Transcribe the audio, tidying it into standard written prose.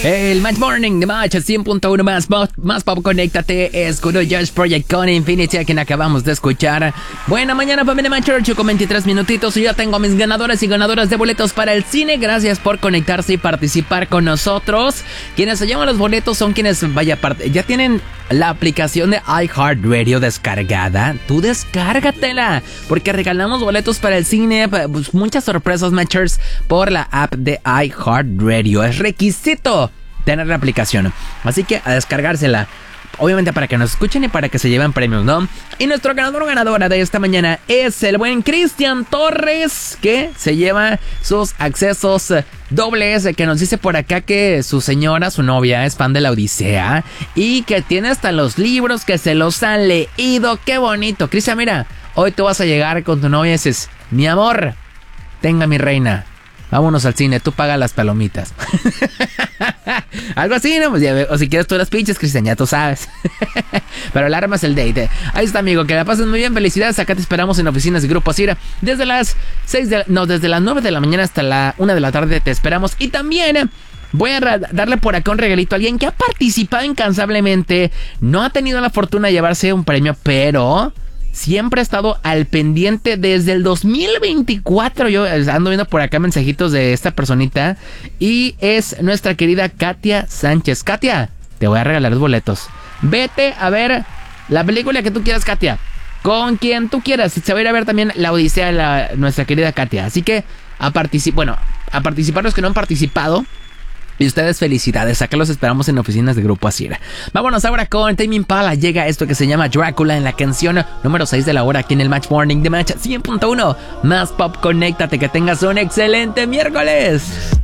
El Match Morning de Match 100.1 más pop, conéctate. Es Good Josh Project con Infinity, a quien acabamos de escuchar. Buena mañana, familia Match, 8 con 23 minutitos. Y ya tengo a mis ganadores y ganadoras de boletos para el cine. Gracias por conectarse y participar con nosotros. Quienes se llevan los boletos son quienes, ya tienen la aplicación de iHeartRadio descargada. Tú descárgatela, porque regalamos boletos para el cine. Pues muchas sorpresas, Matchers, por la app de iHeartRadio. Es requisito tener la aplicación, así que a descargársela, obviamente para que nos escuchen y para que se lleven premios, ¿no? Y nuestro ganador o ganadora de esta mañana es el buen Cristian Torres, que se lleva sus accesos dobles, que nos dice por acá que su señora, su novia, es fan de la Odisea y que tiene hasta los libros, que se los han leído. ¡Qué bonito! Cristian, mira, hoy tú vas a llegar con tu novia y dices: mi amor, tenga mi reina, vámonos al cine, tú pagas las palomitas. Algo así, ¿no? Pues ya, o si quieres tú las pinches, Cristian, ya tú sabes. Pero el arma es el date. Ahí está, amigo, que la pases muy bien, felicidades. Acá te esperamos en oficinas de Grupo Asir. Desde las 9 de la mañana hasta la 1 de la tarde te esperamos. Y también voy a darle por acá un regalito a alguien que ha participado incansablemente. No ha tenido la fortuna de llevarse un premio, pero siempre ha estado al pendiente desde el 2024. Yo ando viendo por acá mensajitos de esta personita. Y es nuestra querida Katia Sánchez. Katia, te voy a regalar los boletos. Vete a ver la película que tú quieras, Katia, con quien tú quieras. Se va a ir a ver también la Odisea de nuestra querida Katia. Así que a participar los que no han participado. Y ustedes, felicidades. Acá los esperamos en oficinas de Grupo Asir. Vámonos ahora con Tame Impala. Llega esto que se llama Drácula en la canción número 6 de la hora aquí en el Match Morning de Match 100.1. Más pop, conéctate. Que tengas un excelente miércoles.